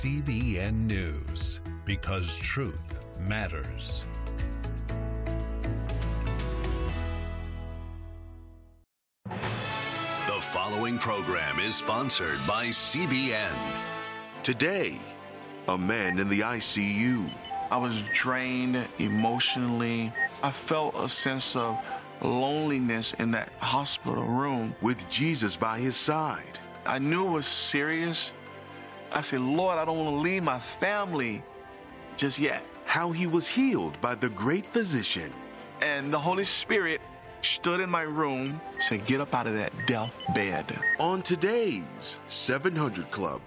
CBN News, because truth matters. The following program is sponsored by CBN. Today, a man in the ICU. I was drained emotionally. I felt a sense of loneliness in that hospital room. With Jesus by his side. I knew it was serious. I said, Lord, I don't want to leave my family just yet. How he was healed by the great physician. And the Holy Spirit stood in my room, said, get up out of that death bed. On today's 700 Club.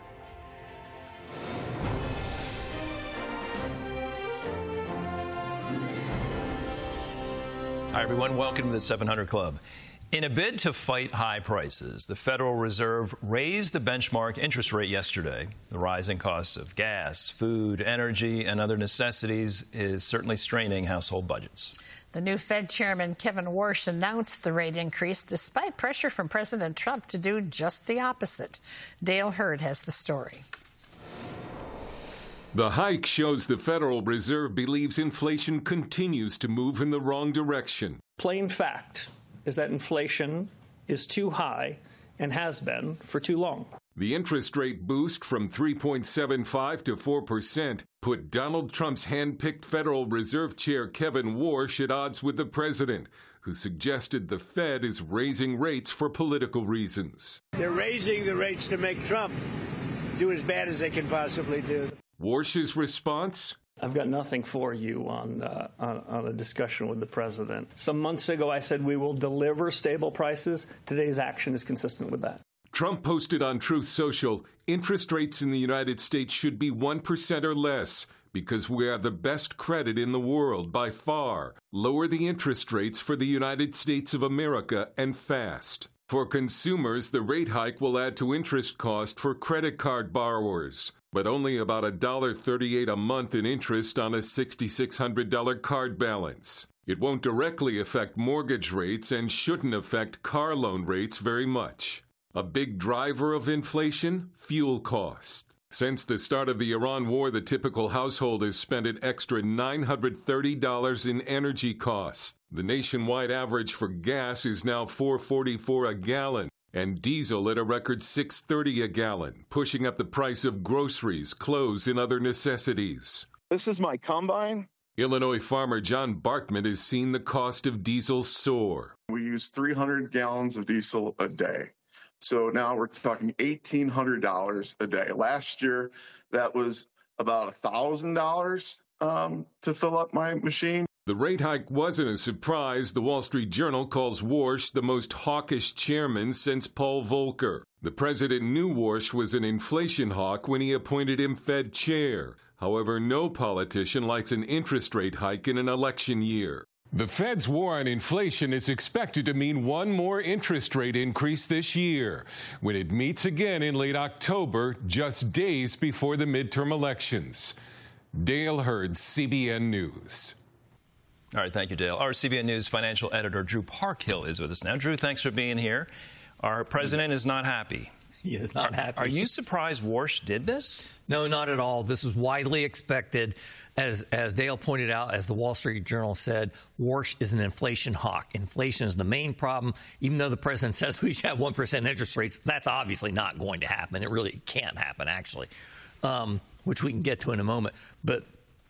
Hi, everyone. Welcome to the 700 Club. In a bid to fight high prices, the Federal Reserve raised the benchmark interest rate yesterday. The rising cost of gas, food, energy, and other necessities is certainly straining household budgets. The new Fed Chairman Kevin Warsh announced the rate increase despite pressure from President Trump to do just the opposite. Dale Hurd has the story. The hike shows the Federal Reserve believes inflation continues to move in the wrong direction. Plain fact is that inflation is too high and has been for too long. The interest rate boost from 3.75 to 4% put Donald Trump's hand-picked Federal Reserve Chair Kevin Warsh at odds with the president, who suggested the Fed is raising rates for political reasons. They're raising the rates to make Trump do as bad as they can possibly do. Warsh's response? I've got nothing for you on a discussion with the president. Some months ago, I said we will deliver stable prices. Today's action is consistent with that. Trump posted on Truth Social, interest rates in the United States should be 1% or less because we are the best credit in the world by far. Lower the interest rates for the United States of America and fast. For consumers, the rate hike will add to interest cost for credit card borrowers, but only about $1.38 a month in interest on a $6,600 card balance. It won't directly affect mortgage rates and shouldn't affect car loan rates very much. A big driver of inflation? Fuel cost. Since the start of the Iran war, the typical household has spent an extra $930 in energy costs. The nationwide average for gas is now $4.44 a gallon, and diesel at a record $6.30 a gallon, pushing up the price of groceries, clothes, and other necessities. This is my combine. Illinois farmer John Bartman has seen the cost of diesel soar. We use 300 gallons of diesel a day. So now we're talking $1,800 a day. Last year, that was about $1,000 to fill up my machine. The rate hike wasn't a surprise. The Wall Street Journal calls Warsh the most hawkish chairman since Paul Volcker. The president knew Warsh was an inflation hawk when he appointed him Fed chair. However, no politician likes an interest rate hike in an election year. The Fed's war on inflation is expected to mean one more interest rate increase this year, when it meets again in late October, just days before the midterm elections. Dale Hurd, CBN News. All right, thank you, Dale. Our CBN News financial editor, Drew Parkhill, is with us now. Drew, thanks for being here. Our president is not happy. He is not happy. Are you surprised Warsh did this? No, not at all. This was widely expected. As Dale pointed out, as the Wall Street Journal said, Warsh is an inflation hawk. Inflation is the main problem. Even though the president says we should have 1% interest rates, that's obviously not going to happen. It really can't happen, actually, which we can get to in a moment. But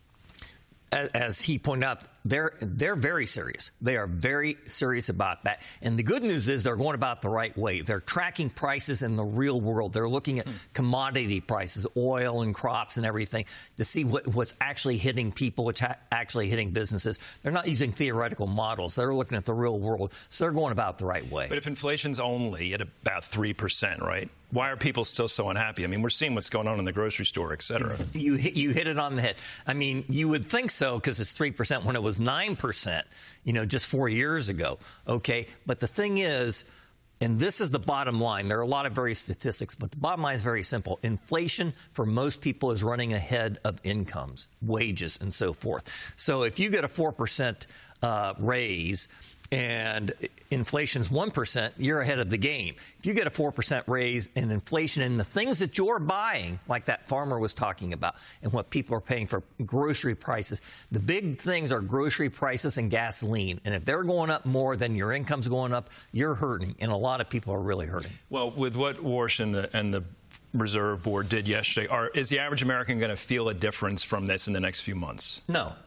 as he pointed out, they're very serious. They are very serious about that. And the good news is they're going about the right way. They're tracking prices in the real world. They're looking at commodity prices, oil and crops and everything, to see what's actually hitting people, what's actually hitting businesses. They're not using theoretical models. They're looking at the real world. So they're going about the right way. But if inflation's only at about 3%, right? Why are people still so unhappy? I mean, we're seeing what's going on in the grocery store, et cetera. You hit it on the head. I mean, you would think so because it's 3% when it was 9%, just 4 years ago. Okay. But the thing is, and this is the bottom line. There are a lot of various statistics, but the bottom line is very simple. Inflation for most people is running ahead of incomes, wages, and so forth. So if you get a 4% raise and inflation's 1%, you're ahead of the game. If you get a 4% raise in inflation and the things that you're buying, like that farmer was talking about, and what people are paying for grocery prices, the big things are grocery prices and gasoline. And if they're going up more than your income's going up, you're hurting. And a lot of people are really hurting. Well, with what Warsh and the Reserve Board did yesterday, is the average American going to feel a difference from this in the next few months?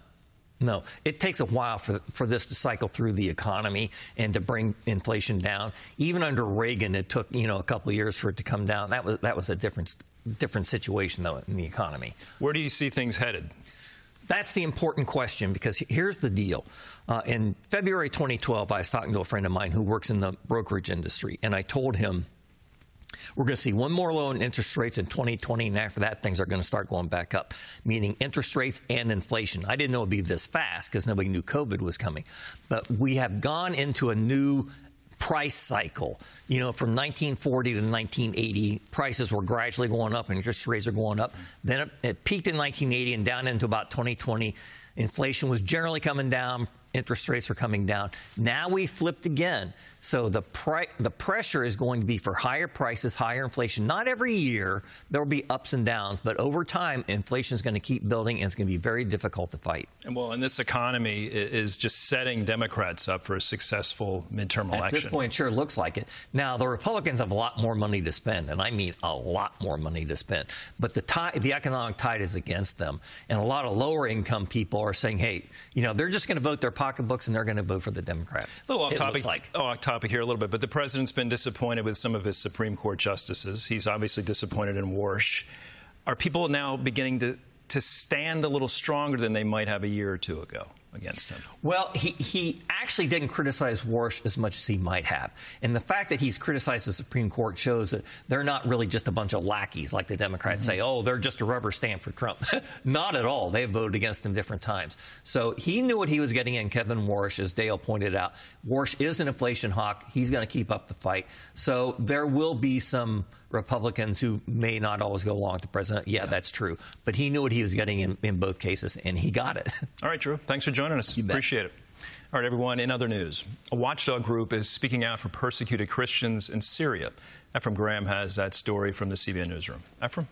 No, it takes a while for this to cycle through the economy and to bring inflation down. Even under Reagan, it took a couple of years for it to come down. That was a different situation though in the economy. Where do you see things headed? That's the important question, because here's the deal. In February 2012, I was talking to a friend of mine who works in the brokerage industry, and I told him, we're going to see one more low in interest rates in 2020, and after that, things are going to start going back up, meaning interest rates and inflation. I didn't know it would be this fast because nobody knew COVID was coming. But we have gone into a new price cycle. From 1940 to 1980, prices were gradually going up and interest rates are going up. Then it peaked in 1980 and down into about 2020. Inflation was generally coming down. Interest rates are coming down. Now we flipped again. So the pressure is going to be for higher prices, higher inflation. Not every year. There will be ups and downs. But over time, inflation is going to keep building, and it's going to be very difficult to fight. And this economy is just setting Democrats up for a successful midterm election. At this point, it sure looks like it. Now, the Republicans have a lot more money to spend, and I mean a lot more money to spend. But the economic tide is against them. And a lot of lower-income people are saying, hey, they're just going to vote their pocketbooks, and they're going to vote for the Democrats. A little off topic here a little bit, but the president's been disappointed with some of his Supreme Court justices. He's obviously disappointed in Warsh. Are people now beginning to stand a little stronger than they might have a year or two ago against him? Well, he actually didn't criticize Warsh as much as he might have. And the fact that he's criticized the Supreme Court shows that they're not really just a bunch of lackeys like the Democrats say, oh, they're just a rubber stamp for Trump. Not at all. They voted against him different times. So he knew what he was getting in Kevin Warsh, as Dale pointed out. Warsh is an inflation hawk. He's going to keep up the fight. So there will be some Republicans who may not always go along with the president. Yeah, that's true. But he knew what he was getting in both cases, and he got it. All right, Drew. Thanks for joining us. Appreciate it. All right, everyone. In other news, a watchdog group is speaking out for persecuted Christians in Syria. Ephraim Graham has that story from the CBN Newsroom. Ephraim?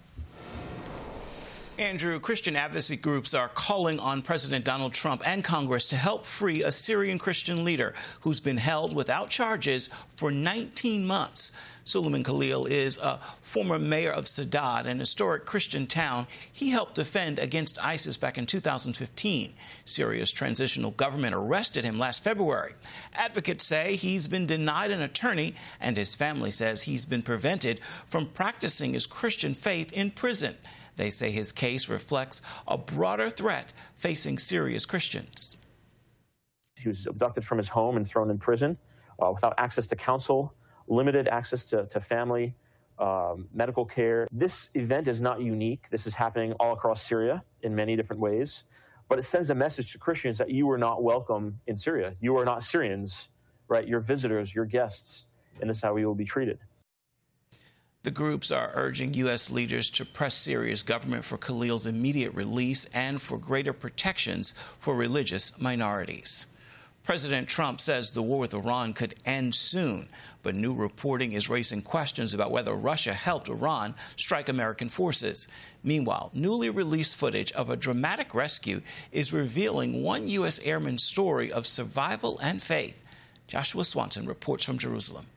Andrew, Christian advocacy groups are calling on President Donald Trump and Congress to help free a Syrian Christian leader who's been held without charges for 19 months. Suleiman Khalil is a former mayor of Saadad, an historic Christian town he helped defend against ISIS back in 2015. Syria's transitional government arrested him last February. Advocates say he's been denied an attorney, and his family says he's been prevented from practicing his Christian faith in prison. They say his case reflects a broader threat facing Syria's Christians. He was abducted from his home and thrown in prison without access to counsel, limited access to family, medical care. This event is not unique. This is happening all across Syria in many different ways. But it sends a message to Christians that you are not welcome in Syria. You are not Syrians, right? You're visitors, you're guests, and this is how we will be treated. The groups are urging U.S. leaders to press Syria's government for Khalil's immediate release and for greater protections for religious minorities. President Trump says the war with Iran could end soon, but new reporting is raising questions about whether Russia helped Iran strike American forces. Meanwhile, newly released footage of a dramatic rescue is revealing one U.S. airman's story of survival and faith. Joshua Swanson reports from Jerusalem.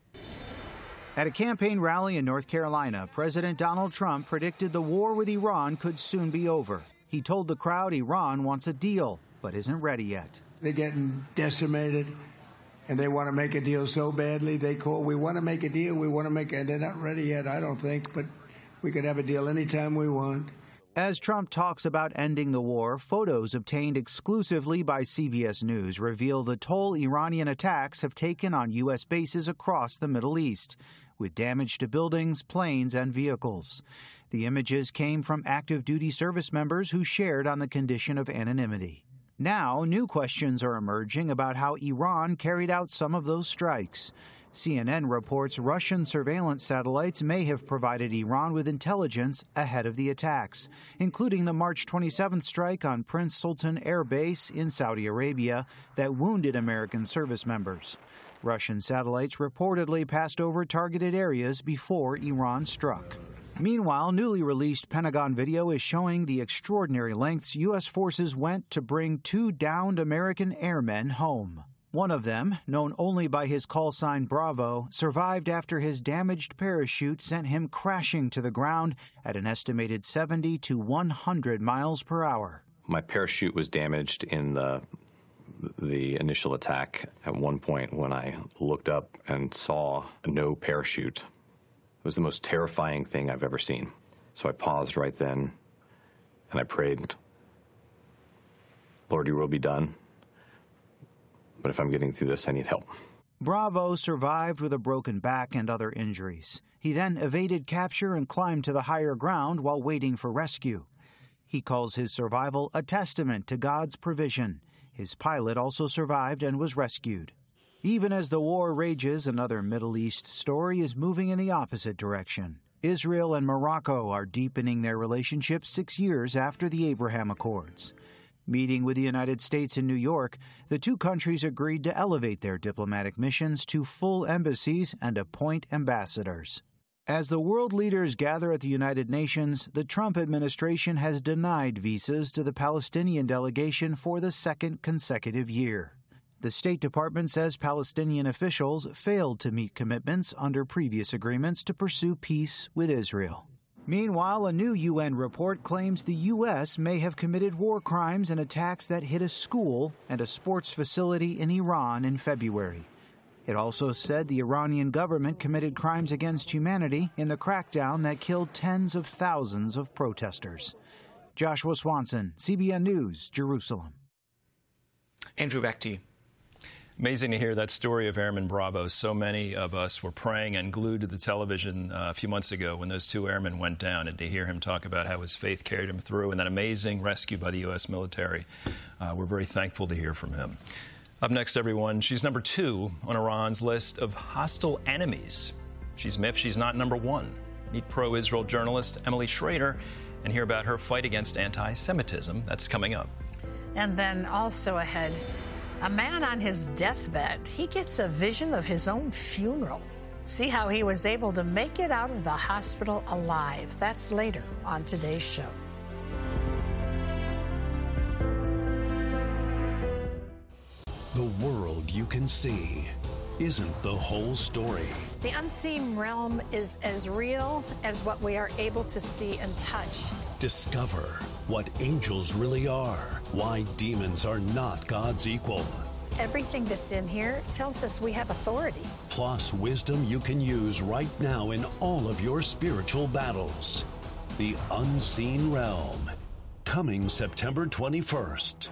At a campaign rally in North Carolina, President Donald Trump predicted the war with Iran could soon be over. He told the crowd Iran wants a deal, but isn't ready yet. They're getting decimated, and they want to make a deal so badly. We want to make a deal, and they're not ready yet, I don't think, but we could have a deal anytime we want. As Trump talks about ending the war, photos obtained exclusively by CBS News reveal the toll Iranian attacks have taken on U.S. bases across the Middle East, with damage to buildings, planes, and vehicles. The images came from active duty service members who shared on the condition of anonymity. Now, new questions are emerging about how Iran carried out some of those strikes. CNN reports Russian surveillance satellites may have provided Iran with intelligence ahead of the attacks, including the March 27th strike on Prince Sultan Air Base in Saudi Arabia that wounded American service members. Russian satellites reportedly passed over targeted areas before Iran struck. Meanwhile, newly released Pentagon video is showing the extraordinary lengths U.S. forces went to bring 2 downed American airmen home. One of them, known only by his call sign Bravo, survived after his damaged parachute sent him crashing to the ground at an estimated 70 to 100 miles per hour. My parachute was damaged in the initial attack. At one point, when I looked up and saw no parachute, it was the most terrifying thing I've ever seen. So I paused right then, and I prayed, Lord, your will be done. But if I'm getting through this, I need help. Bravo survived with a broken back and other injuries. He then evaded capture and climbed to the higher ground while waiting for rescue. He calls his survival a testament to God's provision. His pilot also survived and was rescued. Even as the war rages, another Middle East story is moving in the opposite direction. Israel and Morocco are deepening their relationship 6 years after the Abraham Accords. Meeting with the United States in New York, the two countries agreed to elevate their diplomatic missions to full embassies and appoint ambassadors. As the world leaders gather at the United Nations, the Trump administration has denied visas to the Palestinian delegation for the second consecutive year. The State Department says Palestinian officials failed to meet commitments under previous agreements to pursue peace with Israel. Meanwhile, a new UN report claims the U.S. may have committed war crimes and attacks that hit a school and a sports facility in Iran in February. It also said the Iranian government committed crimes against humanity in the crackdown that killed tens of thousands of protesters. Joshua Swanson, CBN News, Jerusalem. Andrew, back to you. Amazing to hear that story of Airman Bravo. So many of us were praying and glued to the television a few months ago when those 2 airmen went down, and to hear him talk about how his faith carried him through and that amazing rescue by the U.S. military. We're very thankful to hear from him. Up next, everyone, she's number 2 on Iran's list of hostile enemies. She's miffed she's not number 1. Meet pro-Israel journalist Emily Schrader and hear about her fight against anti-Semitism. That's coming up. And then also ahead, a man on his deathbed. He gets a vision of his own funeral. See how he was able to make it out of the hospital alive. That's later on today's show. The world you can see isn't the whole story. The unseen realm is as real as what we are able to see and touch. Discover what angels really are, why demons are not God's equal. Everything that's in here tells us we have authority. Plus wisdom you can use right now in all of your spiritual battles. The Unseen Realm, coming September 21st.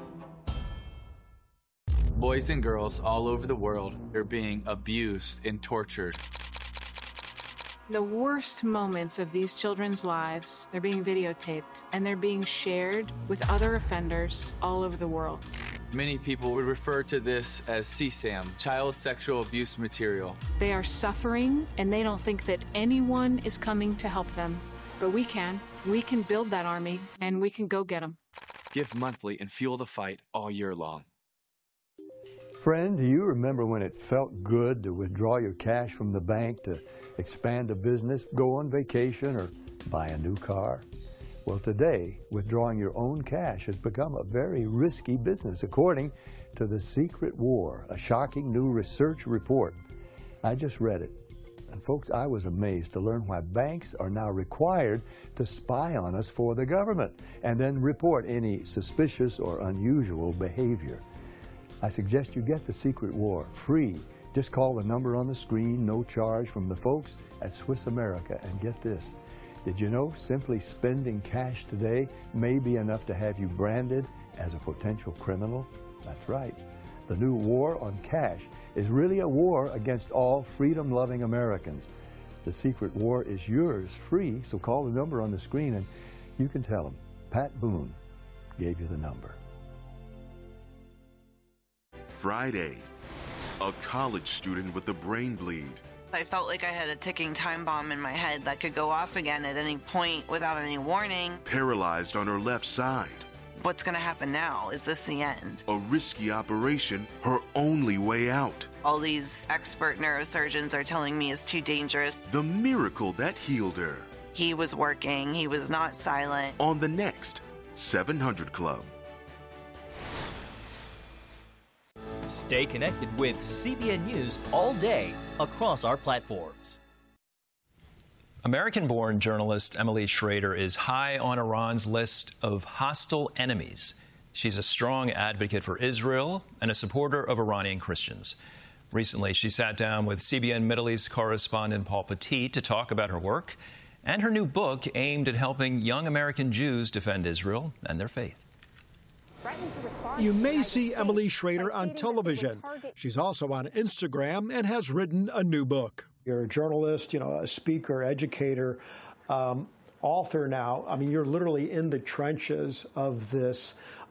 Boys and girls all over the world are being abused and tortured. The worst moments of these children's lives, they're being videotaped and they're being shared with other offenders all over the world. Many people would refer to this as CSAM, child sexual abuse material. They are suffering and they don't think that anyone is coming to help them. But we can. We can build that army and we can go get them. Give monthly and fuel the fight all year long. Friend, do you remember when it felt good to withdraw your cash from the bank to expand a business, go on vacation, or buy a new car? Well, today, withdrawing your own cash has become a very risky business, according to The Secret War, a shocking new research report. I just read it. And folks, I was amazed to learn why banks are now required to spy on us for the government and then report any suspicious or unusual behavior. I suggest you get The Secret War free. Just call the number on the screen, no charge, from the folks at Swiss America. And get this, did you know simply spending cash today may be enough to have you branded as a potential criminal? That's right. The new war on cash is really a war against all freedom-loving Americans. The Secret War is yours free, so call the number on the screen and you can tell them Pat Boone gave you the number. Friday. a college student with a brain bleed. I felt like I had a ticking time bomb in my head that could go off again at any point without any warning. Paralyzed on her left side. What's going to happen now? Is this the end? A risky operation, her only way out. All these expert neurosurgeons are telling me it's too dangerous. The miracle that healed her. He was working. He was not silent. On the next 700 Club. Stay connected with CBN News all day across our platforms. American-born journalist Emily Schrader is high on Iran's list of hostile enemies. She's a strong advocate for Israel and a supporter of Iranian Christians. Recently, she sat down with CBN Middle East correspondent Paul Petit to talk about her work and her new book aimed at helping young American Jews defend Israel and their faith. You may see Emily Schrader on television. She's also on Instagram and has written a new book. You're a journalist, a speaker, educator, author now. I mean, you're literally in the trenches of this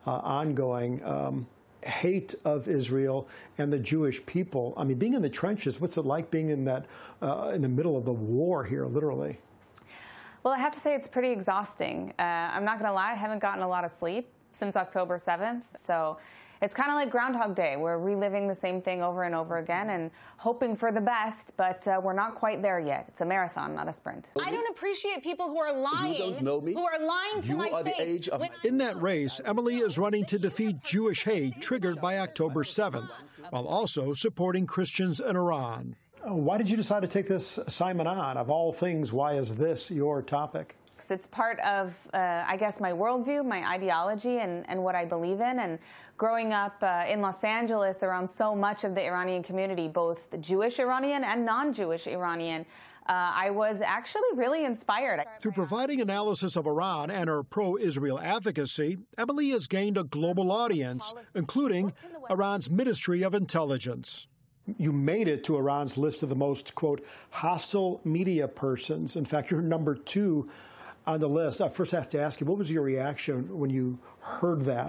ongoing hate of Israel and the Jewish people. I mean, being in the trenches, what's it like being in that in the middle of the war here, literally? Well, I have to say it's pretty exhausting. I'm not going to lie, I haven't gotten a lot of sleep since October 7th. So it's kind of like Groundhog Day. We're reliving the same thing over and over again and hoping for the best, but we're not quite there yet. It's a marathon, not a sprint. I don't appreciate people who are lying. You don't know me. Who are lying to my face. In that race, Emily is running to defeat Jewish hate triggered by October 7th, while also supporting Christians in Iran. Why did you decide to take this assignment on? Of all things, why is this your topic? It's part of, I guess, my worldview, my ideology, and what I believe in. And growing up in Los Angeles around so much of the Iranian community, both Jewish Iranian and non-Jewish Iranian, I was actually really inspired. Through providing analysis of Iran and her pro-Israel advocacy, Emily has gained a global audience, including Iran's Ministry of Intelligence. You made it to Iran's list of the most, quote, hostile media persons. In fact, you're number 2 on the list. I first have to ask you, what was your reaction when you heard that?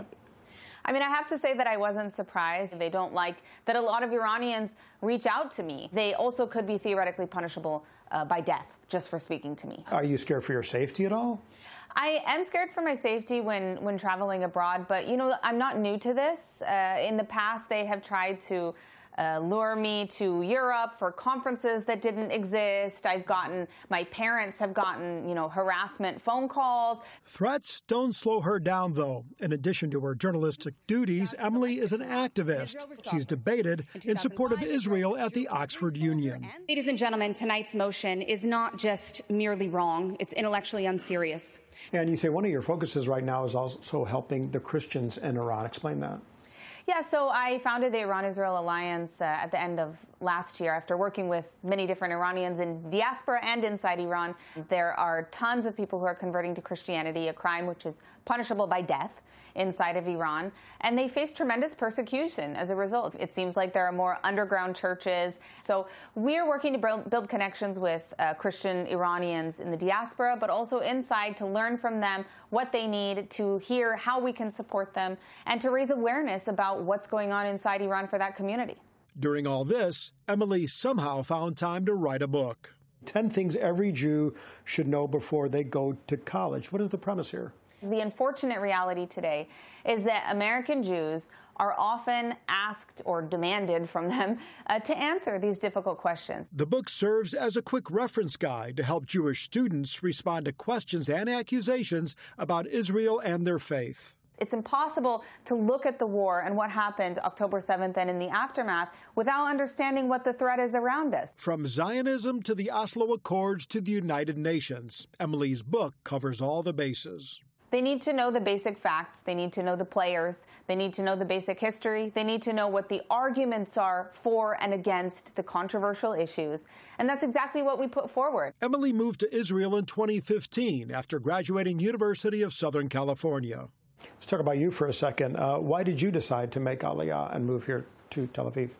I mean, I have to say that I wasn't surprised. They don't like that a lot of Iranians reach out to me. They also could be theoretically punishable by death just for speaking to me. Are you scared for your safety at all? I am scared for my safety when traveling abroad, but, I'm not new to this. In the past, they have tried to lure me to Europe for conferences that didn't exist. My parents have gotten, harassment phone calls. Threats don't slow her down, though. In addition to her journalistic duties, Emily is an activist. She's debated in support of Israel at the Oxford Union. Ladies and gentlemen, tonight's motion is not just merely wrong, it's intellectually unserious. And you say one of your focuses right now is also helping the Christians in Iran. Explain that. Yeah, so I founded the Iran-Israel Alliance at the end of last year after working with many different Iranians in diaspora and inside Iran. There are tons of people who are converting to Christianity, a crime which is punishable by death inside of Iran, and they face tremendous persecution as a result. It seems like there are more underground churches. So we're working to build connections with Christian Iranians in the diaspora, but also inside to learn from them what they need, to hear how we can support them, and to raise awareness about what's going on inside Iran for that community. During all this, Emily somehow found time to write a book. 10 things every Jew should know before they go to college. What is the premise here? The unfortunate reality today is that American Jews are often asked or demanded from them to answer these difficult questions. The book serves as a quick reference guide to help Jewish students respond to questions and accusations about Israel and their faith. It's impossible to look at the war and what happened October 7th and in the aftermath without understanding what the threat is around us. From Zionism to the Oslo Accords to the United Nations, Emily's book covers all the bases. They need to know the basic facts. They need to know the players. They need to know the basic history. They need to know what the arguments are for and against the controversial issues. And that's exactly what we put forward. Emily moved to Israel in 2015 after graduating University of Southern California. Let's talk about you for a second. Why did you decide to make Aliyah and move here to Tel Aviv?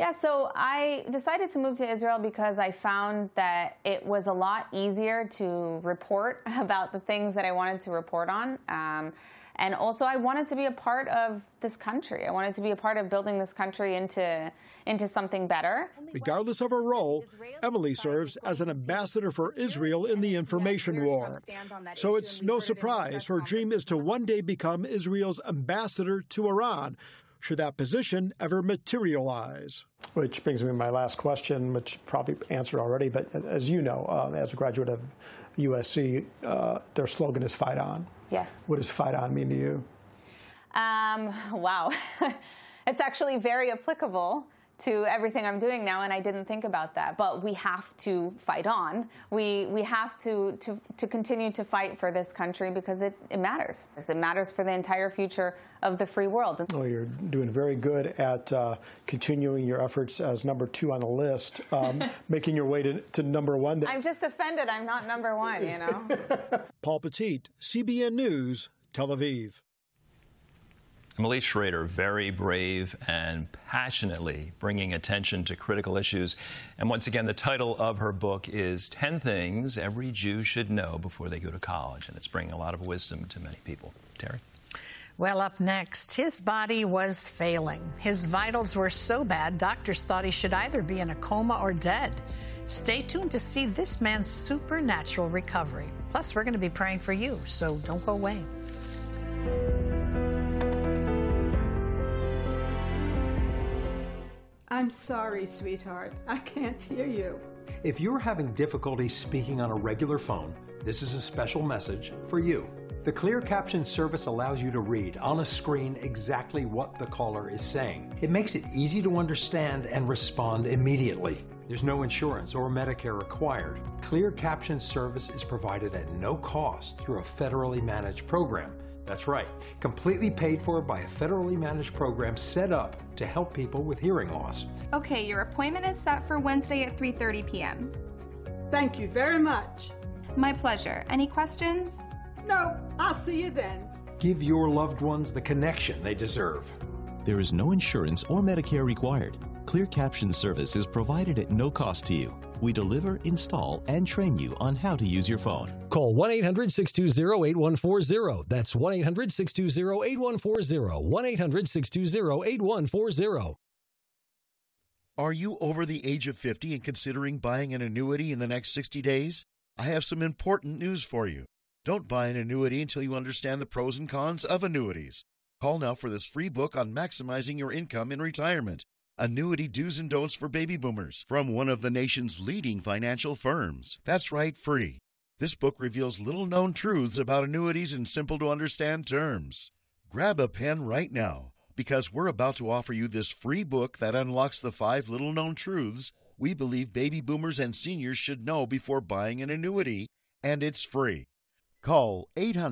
Yeah, so I decided to move to Israel because I found that it was a lot easier to report about the things that I wanted to report on. And also, I wanted to be a part of this country. I wanted to be a part of building this country into something better. Regardless of her role, Emily serves as an ambassador for Israel in the information war. So it's no surprise her dream is to one day become Israel's ambassador to Iran, should that position ever materialize. Which brings me to my last question, which probably answered already, but as you know, as a graduate of USC, their slogan is Fight On. Yes. What does Fight On mean to you? Wow. It's actually very applicable to everything I'm doing now, and I didn't think about that. But we have to fight on. We have to continue to fight for this country because it matters. It matters for the entire future of the free world. Well, you're doing very good at continuing your efforts as number 2 on the list, making your way to number 1. I'm just offended I'm not number 1, you know. Paul Petit, CBN News, Tel Aviv. Emily Schrader, very brave and passionately bringing attention to critical issues. And once again, the title of her book is 10 Things Every Jew Should Know Before They Go to College. And it's bringing a lot of wisdom to many people. Terry? Well, up next, his body was failing. His vitals were so bad, doctors thought he should either be in a coma or dead. Stay tuned to see this man's supernatural recovery. Plus, we're going to be praying for you, so don't go away. I'm sorry, sweetheart. I can't hear you. If you're having difficulty speaking on a regular phone, this is a special message for you. The Clear Caption service allows you to read on a screen exactly what the caller is saying. It makes it easy to understand and respond immediately. There's no insurance or Medicare required. Clear Caption service is provided at no cost through a federally managed program. That's right, completely paid for by a federally managed program set up to help people with hearing loss. Okay, your appointment is set for Wednesday at 3:30 p.m. Thank you very much. My pleasure. Any questions? No, I'll see you then. Give your loved ones the connection they deserve. There is no insurance or Medicare required. Clear Caption service is provided at no cost to you. We deliver, install, and train you on how to use your phone. Call 1-800-620-8140. That's 1-800-620-8140. 1-800-620-8140. Are you over the age of 50 and considering buying an annuity in the next 60 days? I have some important news for you. Don't buy an annuity until you understand the pros and cons of annuities. Call now for this free book on maximizing your income in retirement. Annuity Do's and Don'ts for Baby Boomers from one of the nation's leading financial firms. That's right, free. This book reveals little-known truths about annuities in simple-to-understand terms. Grab a pen right now, because we're about to offer you this free book that unlocks the 5 little-known truths we believe baby boomers and seniors should know before buying an annuity, and it's free. Call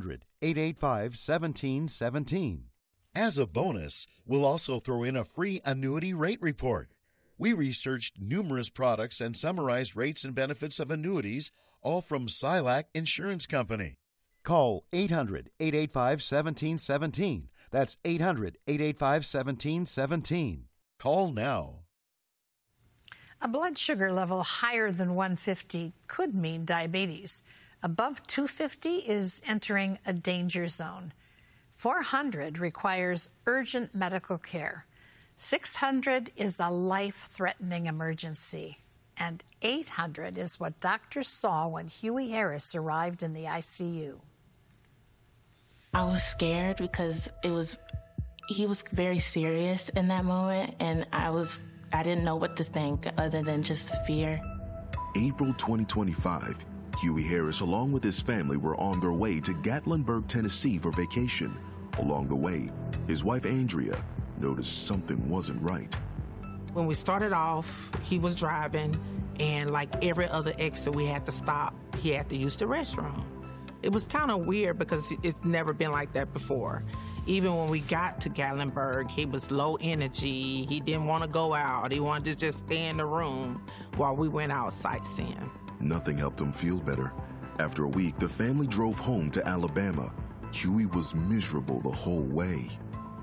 800-885-1717. As a bonus, we'll also throw in a free annuity rate report. We researched numerous products and summarized rates and benefits of annuities, all from Silac Insurance Company. Call 800-885-1717. That's 800-885-1717. Call now. A blood sugar level higher than 150 could mean diabetes. Above 250 is entering a danger zone. 400 requires urgent medical care. 600 is a life-threatening emergency. And 800 is what doctors saw when Huey Harris arrived in the ICU. I was scared because he was very serious in that moment, and I didn't know what to think other than just fear. April 2025, Huey Harris, along with his family, were on their way to Gatlinburg, Tennessee for vacation. Along the way, his wife Andrea noticed something wasn't right. When we started off, he was driving, and like every other exit we had to stop, he had to use the restroom. It was kind of weird because it's never been like that before. Even when we got to Gatlinburg, he was low energy. He didn't want to go out. He wanted to just stay in the room while we went out sightseeing. Nothing helped him feel better. After a week, the family drove home to Alabama. Huey was miserable the whole way.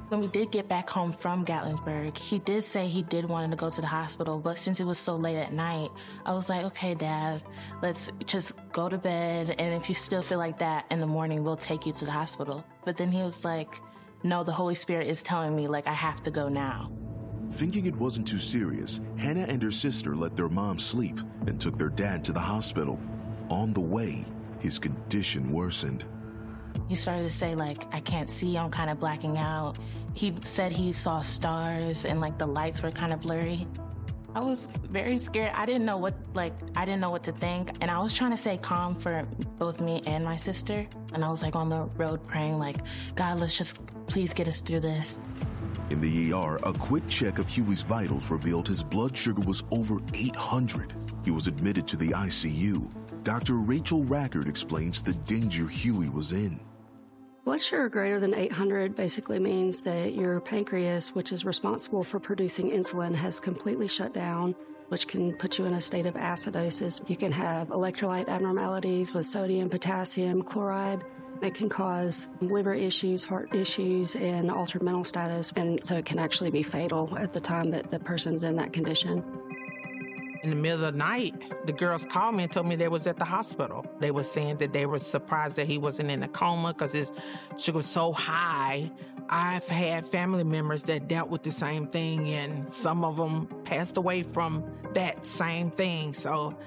When we did get back home from Gatlinburg, he did say he did want to go to the hospital, but since it was so late at night, I was like, okay, Dad, let's just go to bed, and if you still feel like that in the morning, we'll take you to the hospital. But then he was like, no, the Holy Spirit is telling me, like, I have to go now. Thinking it wasn't too serious, Hannah and her sister let their mom sleep and took their dad to the hospital. On the way, his condition worsened. He started to say, like, I can't see, I'm kind of blacking out. He said he saw stars and, like, the lights were kind of blurry. I was very scared. I didn't know what to think. And I was trying to stay calm for both me and my sister. And I was, like, on the road praying, like, God, let's just please get us through this. In the ER, a quick check of Huey's vitals revealed his blood sugar was over 800. He was admitted to the ICU. Dr. Rachel Rackard explains the danger Huey was in. Blood sugar greater than 800 basically means that your pancreas, which is responsible for producing insulin, has completely shut down, which can put you in a state of acidosis. You can have electrolyte abnormalities with sodium, potassium, chloride. It can cause liver issues, heart issues, and altered mental status, and so it can actually be fatal at the time that the person's in that condition. In the middle of the night, the girls called me and told me they was at the hospital. They were saying that they were surprised that he wasn't in a coma because his sugar was so high. I've had family members that dealt with the same thing, and some of them passed away from that same thing. So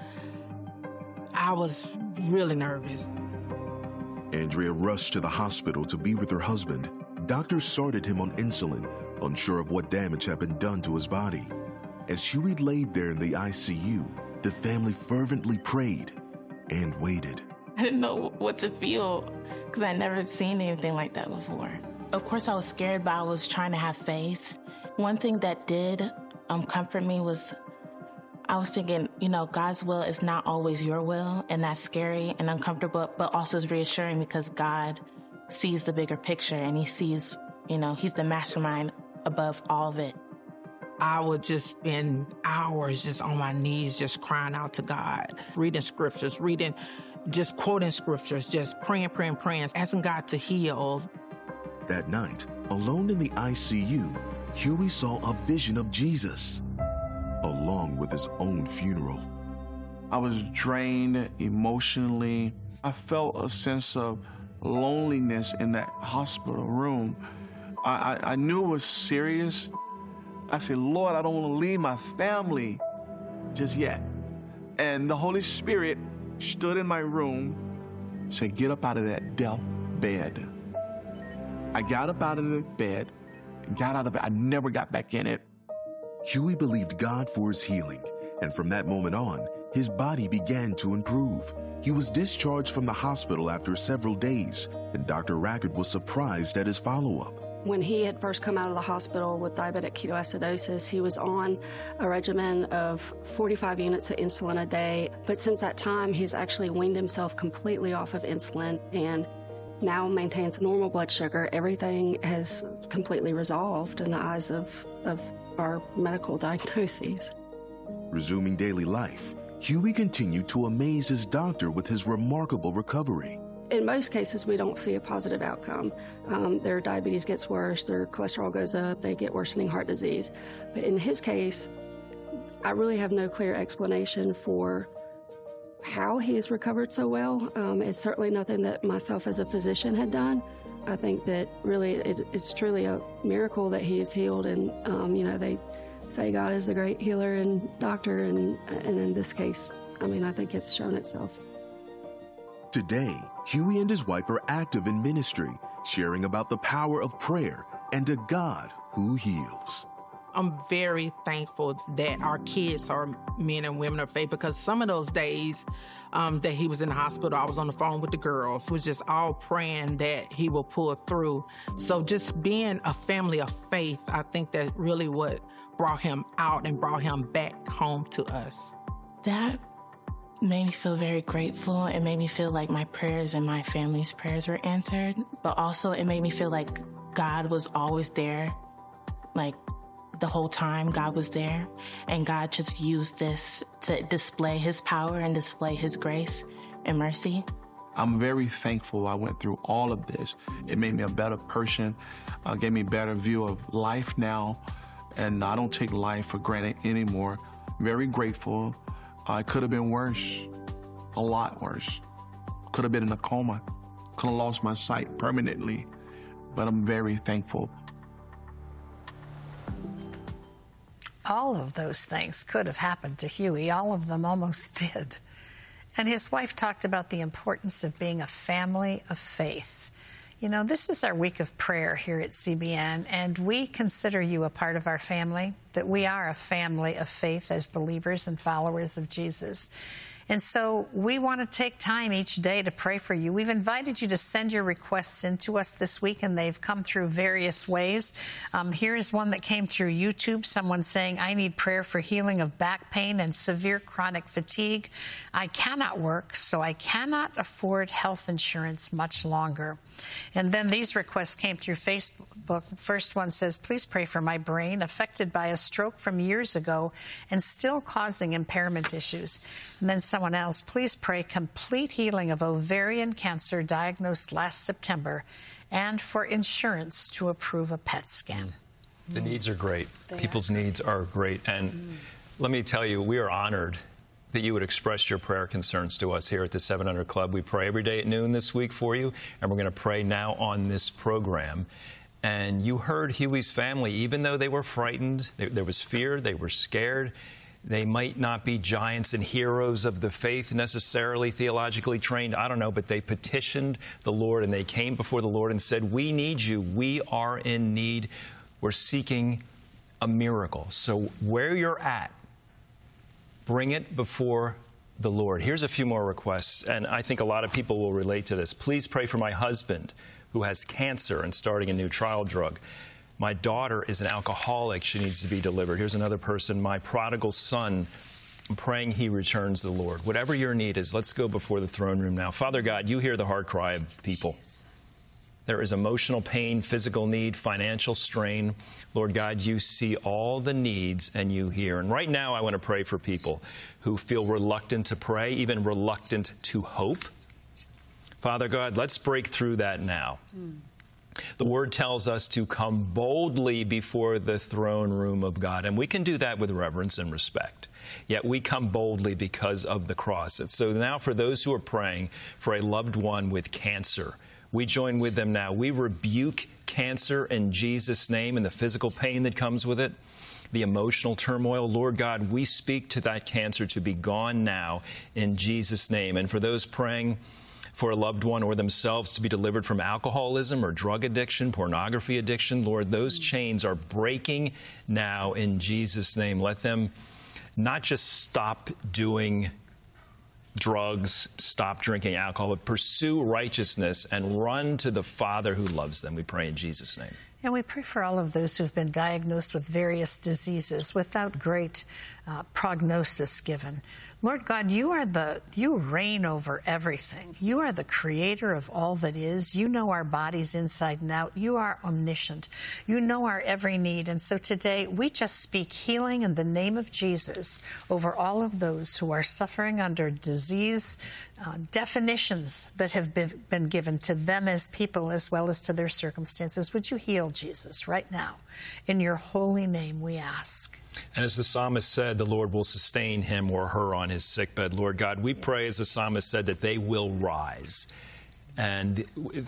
I was really nervous. Andrea rushed to the hospital to be with her husband. Doctors started him on insulin, unsure of what damage had been done to his body. As Huey laid there in the ICU, the family fervently prayed and waited. I didn't know what to feel because I'd never seen anything like that before. Of course, I was scared, but I was trying to have faith. One thing that did comfort me was I was thinking, God's will is not always your will, and that's scary and uncomfortable, but also is reassuring because God sees the bigger picture and he sees, he's the mastermind above all of it. I would just spend hours just on my knees, just crying out to God, reading scriptures, just quoting scriptures, just praying, asking God to heal. That night, alone in the ICU, Huey saw a vision of Jesus, along with his own funeral. I was drained emotionally. I felt a sense of loneliness in that hospital room. I knew it was serious. I said, Lord, I don't want to leave my family just yet. And the Holy Spirit stood in my room, said, get up out of that death bed. I got up out of the bed, got out of it. I never got back in it. Huey believed God for his healing, and from that moment on, his body began to improve. He was discharged from the hospital after several days, and Dr. Rackard was surprised at his follow-up. When he had first come out of the hospital with diabetic ketoacidosis, he was on a regimen of 45 units of insulin a day. But since that time, he's actually weaned himself completely off of insulin and now maintains normal blood sugar. Everything has completely resolved in the eyes of our medical diagnoses. Resuming daily life, Huey continued to amaze his doctor with his remarkable recovery. In most cases, we don't see a positive outcome. Their diabetes gets worse, their cholesterol goes up, they get worsening heart disease. But in his case, I really have no clear explanation for how he has recovered so well. It's certainly nothing that myself as a physician had done. I think that really it's truly a miracle that he is healed, and they say God is the great healer and doctor, and in this case, I think it's shown itself. Today, Huey and his wife are active in ministry, sharing about the power of prayer and a God who heals. I'm very thankful that our kids are men and women of faith, because some of those days that he was in the hospital, I was on the phone with the girls. It was just all praying that he will pull through. So just being a family of faith, I think that really what brought him out and brought him back home to us. That made me feel very grateful. It made me feel like my prayers and my family's prayers were answered, but also it made me feel like God was always there. Like the whole time God was there, and God just used this to display his power and display his grace and mercy. I'm very thankful I went through all of this. It made me a better person, gave me a better view of life now, and I don't take life for granted anymore. Very grateful. It could have been worse, a lot worse. Could have been in a coma, could have lost my sight permanently, but I'm very thankful. All of those things could have happened to Huey. All of them almost did. And his wife talked about the importance of being a family of faith. You know, this is our week of prayer here at CBN, and we consider you a part of our family, that we are a family of faith as believers and followers of Jesus. And so we want to take time each day to pray for you. We've invited you to send your requests in to us this week, and they've come through various ways. Here's one that came through YouTube. Someone saying, I need prayer for healing of back pain and severe chronic fatigue. I cannot work, so I cannot afford health insurance much longer. And then these requests came through Facebook. First one says, please pray for my brain affected by a stroke from years ago and still causing impairment issues. And then someone else, please pray complete healing of ovarian cancer diagnosed last September and for insurance to approve a PET scan. The needs are great. People's needs are great. And let me tell you, we are honored that you would express your prayer concerns to us here at the 700 Club. We pray every day at noon this week for you, and we're going to pray now on this program. And you heard Huey's family, even though they were frightened, there was fear, they were scared. They might not be giants and heroes of the faith necessarily, theologically trained, I don't know, but they petitioned the Lord and they came before the Lord and said, we need you. We are in need. We're seeking a miracle. So where you're at, bring it before the Lord. Here's a few more requests, and I think a lot of people will relate to this. Please pray for my husband who has cancer and starting a new trial drug. My daughter is an alcoholic. She needs to be delivered. Here's another person. My prodigal son, I'm praying he returns the Lord. Whatever your need is, let's go before the throne room now. Father God, you hear the heart cry of people. There is emotional pain, physical need, financial strain. Lord God, you see all the needs and you hear. And right now I want to pray for people who feel reluctant to pray, even reluctant to hope. Father God, let's break through that now. The Word tells us to come boldly before the throne room of God, and we can do that with reverence and respect. Yet we come boldly because of the cross. And so now for those who are praying for a loved one with cancer, we join with them now. We rebuke cancer in Jesus' name and the physical pain that comes with it, the emotional turmoil. Lord God, we speak to that cancer to be gone now in Jesus' name. And for those praying for a loved one or themselves to be delivered from alcoholism or drug addiction, pornography addiction, Lord, those chains are breaking now in Jesus' name. Let them not just stop doing drugs, stop drinking alcohol, but pursue righteousness and run to the Father who loves them. We pray in Jesus' name. And we pray for all of those who've been diagnosed with various diseases without great prognosis given. Lord God, you reign over everything. You are the creator of all that is. You know our bodies inside and out. You are omniscient. You know our every need. And so today we just speak healing in the name of Jesus over all of those who are suffering under disease definitions that have been given to them as people as well as to their circumstances. Would you heal, Jesus, right now? In your holy name we ask. And as the psalmist said, the Lord will sustain him or her on his sickbed. Lord God, we pray, as the psalmist said, that they will rise. And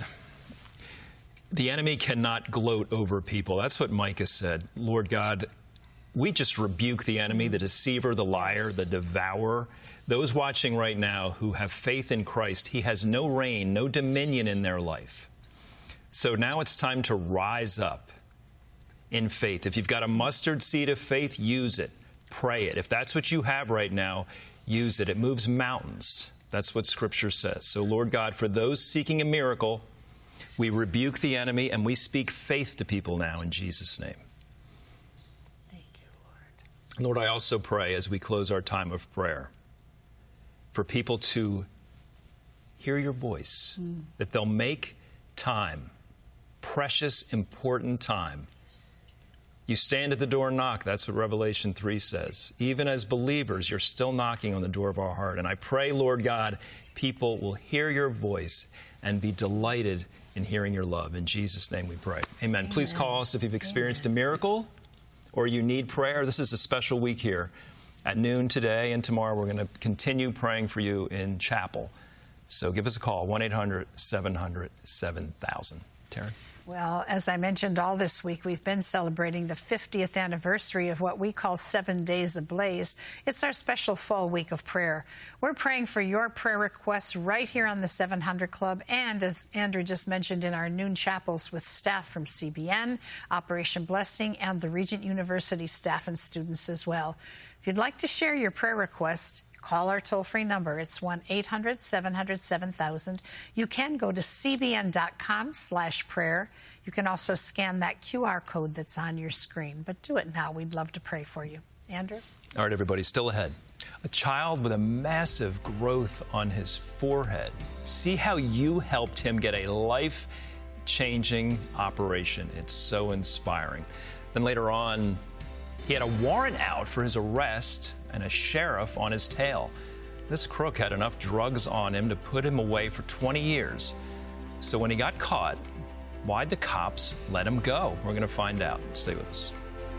the enemy cannot gloat over people. That's what Micah said. Lord God, we just rebuke the enemy, the deceiver, the liar, the devourer. Those watching right now who have faith in Christ, he has no reign, no dominion in their life. So now it's time to rise up in faith. If you've got a mustard seed of faith, use it. Pray it. If that's what you have right now, use it. It moves mountains. That's what Scripture says. So, Lord God, for those seeking a miracle, we rebuke the enemy and we speak faith to people now in Jesus' name. Thank you, Lord, I also pray as we close our time of prayer for people to hear your voice, that they'll make time, precious, important time, You stand at the door and knock. That's what Revelation 3 says. Even as believers, you're still knocking on the door of our heart. And I pray, Lord God, people will hear your voice and be delighted in hearing your love. In Jesus' name we pray. Amen. Please call us if you've experienced a miracle or you need prayer. This is a special week here. At noon today and tomorrow, we're going to continue praying for you in chapel. So give us a call, 1-800-700-7000. Terry? Well, as I mentioned, all this week we've been celebrating the 50th anniversary of what we call 7 Days Ablaze. It's our special fall week of prayer. We're praying for your prayer requests right here on the 700 Club and, as Andrew just mentioned, in our noon chapels with staff from CBN, Operation Blessing, and the Regent University staff and students as well. If you'd like to share your prayer requests, call our toll-free number. It's 1-800-700-7000. You can go to cbn.com/prayer. You can also scan that QR code that's on your screen. But do it now. We'd love to pray for you. Andrew? All right, everybody, still ahead. A child with a massive growth on his forehead. See how you helped him get a life-changing operation. It's so inspiring. Then later on, he had a warrant out for his arrest and a sheriff on his tail. This crook had enough drugs on him to put him away for 20 years. So when he got caught, why'd the cops let him go? We're going to find out. Stay with us.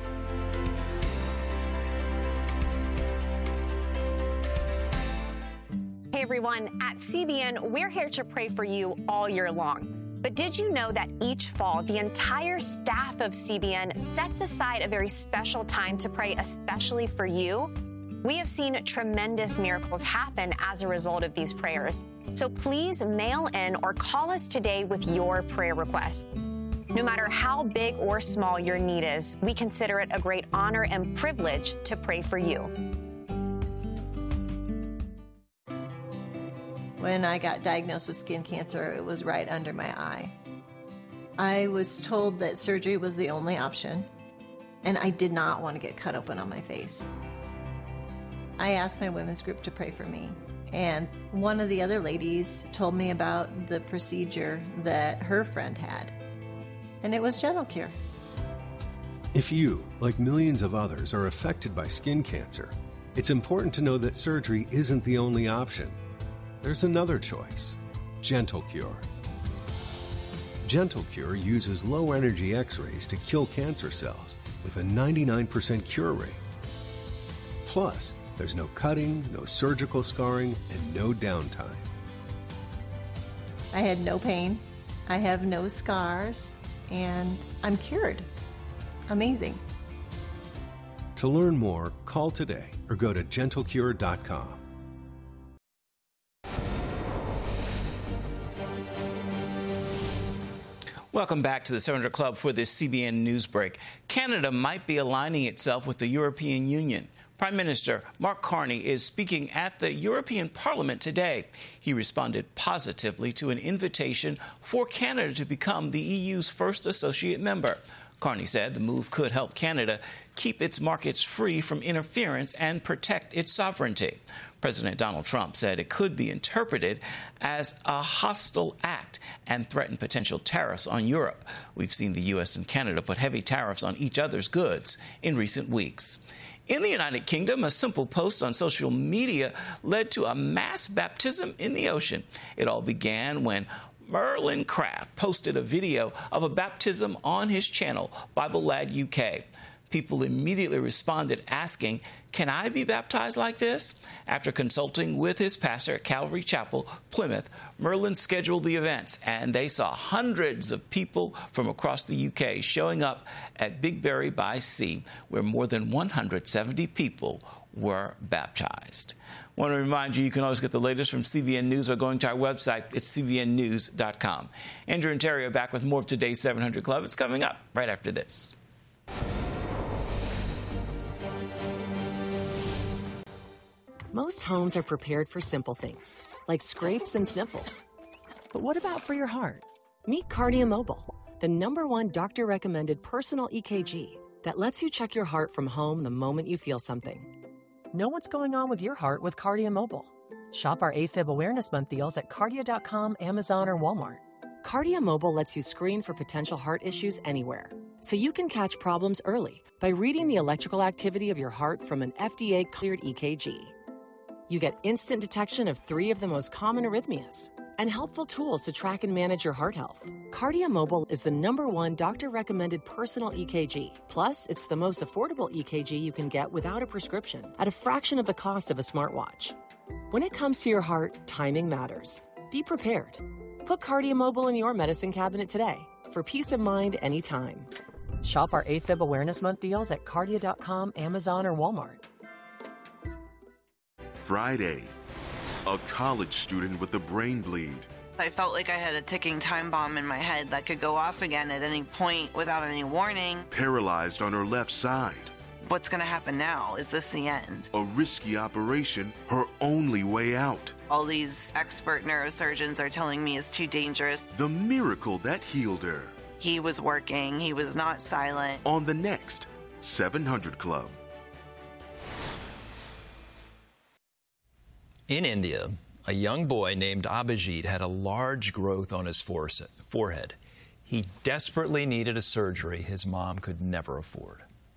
Hey everyone, at CBN, we're here to pray for you all year long. But did you know that each fall, the entire staff of CBN sets aside a very special time to pray especially for you? We have seen tremendous miracles happen as a result of these prayers. So please mail in or call us today with your prayer requests. No matter how big or small your need is, we consider it a great honor and privilege to pray for you. When I got diagnosed with skin cancer, it was right under my eye. I was told that surgery was the only option, and I did not want to get cut open on my face. I asked my women's group to pray for me, and one of the other ladies told me about the procedure that her friend had, and it was Gentle Cure. If you, like millions of others, are affected by skin cancer, it's important to know that surgery isn't the only option. There's another choice, Gentle Cure. Gentle Cure uses low-energy X-rays to kill cancer cells with a 99% cure rate. Plus, there's no cutting, no surgical scarring, and no downtime. I had no pain, I have no scars, and I'm cured. Amazing. To learn more, call today or go to gentlecure.com. Welcome back to the 700 Club for this CBN News Break. Canada might be aligning itself with the European Union. Prime Minister Mark Carney is speaking at the European Parliament today. He responded positively to an invitation for Canada to become the EU's first associate member. Carney said the move could help Canada keep its markets free from interference and protect its sovereignty. President Donald Trump said it could be interpreted as a hostile act and threaten potential tariffs on Europe. We've seen the U.S. and Canada put heavy tariffs on each other's goods in recent weeks. In the United Kingdom, a simple post on social media led to a mass baptism in the ocean. It all began when Merlin Craft posted a video of a baptism on his channel, Bible Lad UK. People immediately responded asking, "Can I be baptized like this?" After consulting with his pastor at Calvary Chapel, Plymouth, Merlin scheduled the events, and they saw hundreds of people from across the UK showing up at Bigbury by Sea, where more than 170 people were baptized. I want to remind you, you can always get the latest from CBN News by going to our website. It's cbnnews.com. Andrew and Terry are back with more of today's 700 Club. It's coming up right after this. Most homes are prepared for simple things, like scrapes and sniffles. But what about for your heart? Meet KardioMobile, the #1 doctor-recommended personal EKG that lets you check your heart from home the moment you feel something. Know what's going on with your heart with KardioMobile. Shop our AFib Awareness Month deals at cardio.com, Amazon, or Walmart. Cardia Mobile lets you screen for potential heart issues anywhere, so you can catch problems early by reading the electrical activity of your heart from an FDA-cleared EKG. You get instant detection of 3 of the most common arrhythmias and helpful tools to track and manage your heart health. Cardia Mobile is the #1 doctor-recommended personal EKG. Plus, it's the most affordable EKG you can get without a prescription at a fraction of the cost of a smartwatch. When it comes to your heart, timing matters. Be prepared. Put Cardia Mobile in your medicine cabinet today for peace of mind anytime. Shop our AFib Awareness Month deals at Cardia.com, Amazon, or Walmart. Friday, a college student with a brain bleed. I felt like I had a ticking time bomb in my head that could go off again at any point without any warning. Paralyzed on her left side. What's going to happen now? Is this the end? A risky operation, her only way out. All these expert neurosurgeons are telling me it's too dangerous. The miracle that healed her. He was working. He was not silent. On the next 700 Club. In India, a young boy named Abhijit had a large growth on his forehead. He desperately needed a surgery his mom could never afford.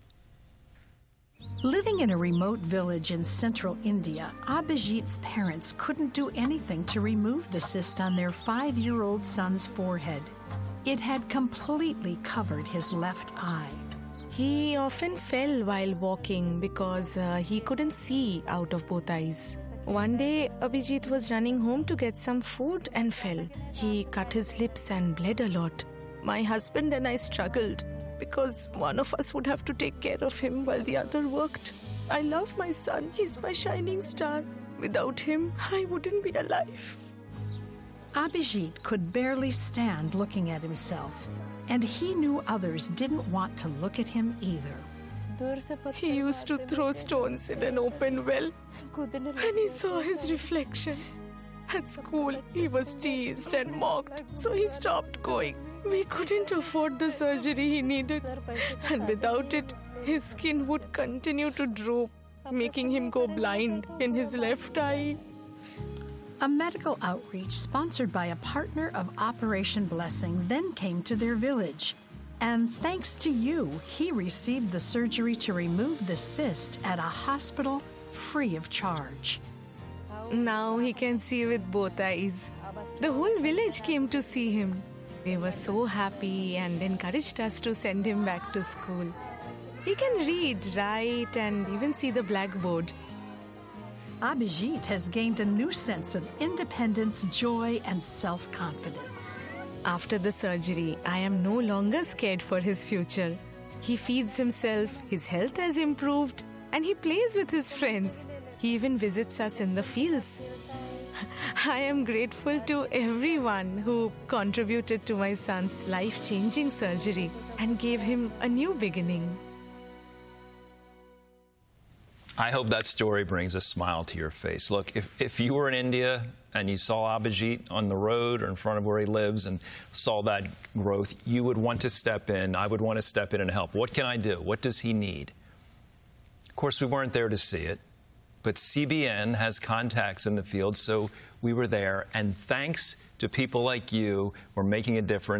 Living in a remote village in central India, Abhijit's parents couldn't do anything to remove the cyst on their 5-year-old son's forehead. It had completely covered his left eye. He often fell while walking because he couldn't see out of both eyes. One day, Abhijit was running home to get some food and fell. He cut his lips and bled a lot. My husband and I struggled because one of us would have to take care of him while the other worked. I love my son. He's my shining star. Without him, I wouldn't be alive. Abhijit could barely stand looking at himself, and he knew others didn't want to look at him either. He used to throw stones in an open well, and he saw his reflection. At school, he was teased and mocked, so he stopped going. We couldn't afford the surgery he needed, and without it, his skin would continue to droop, making him go blind in his left eye. A medical outreach sponsored by a partner of Operation Blessing then came to their village. And thanks to you, he received the surgery to remove the cyst at a hospital free of charge. Now he can see with both eyes. The whole village came to see him. They were so happy and encouraged us to send him back to school. He can read, write, and even see the blackboard. Abhijit has gained a new sense of independence, joy, and self-confidence. After the surgery, I am no longer scared for his future. He feeds himself, his health has improved, and he plays with his friends. He even visits us in the fields. I am grateful to everyone who contributed to my son's life-changing surgery and gave him a new beginning. I hope that story brings a smile to your face. Look, if you were in India and you saw Abhijit on the road or in front of where he lives and saw that growth, you would want to step in. I would want to step in and help. What can I do? What does he need? Of course, we weren't there to see it, but CBN has contacts in the field, so we were there. And thanks to people like you, we're making a difference.